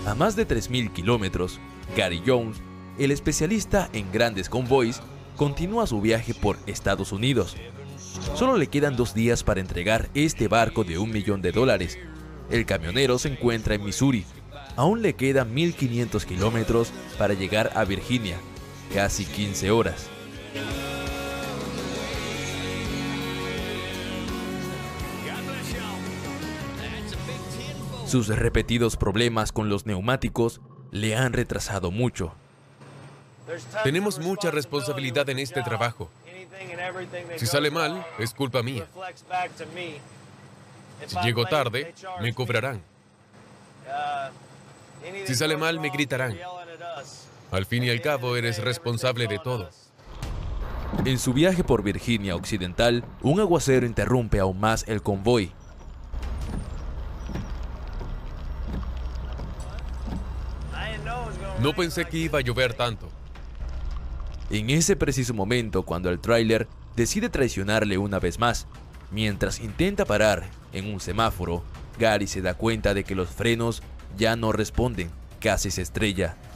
A más de 3.000 kilómetros, Gary Jones, el especialista en grandes convoys, continúa su viaje por Estados Unidos. Solo le quedan 2 días para entregar este barco de $1 millón. El camionero se encuentra en Missouri. Aún le quedan 1.500 kilómetros para llegar a Virginia, casi 15 horas. Sus repetidos problemas con los neumáticos le han retrasado mucho. Tenemos mucha responsabilidad en este trabajo. Si sale mal, es culpa mía. Si llego tarde, me cobrarán. Si sale mal, me gritarán. Al fin y al cabo, eres responsable de todo. En su viaje por Virginia Occidental, un aguacero interrumpe aún más el convoy. No pensé que iba a llover tanto. En ese preciso momento, cuando el tráiler decide traicionarle una vez más, mientras intenta parar en un semáforo, Gary se da cuenta de que los frenos ya no responden, casi se estrella.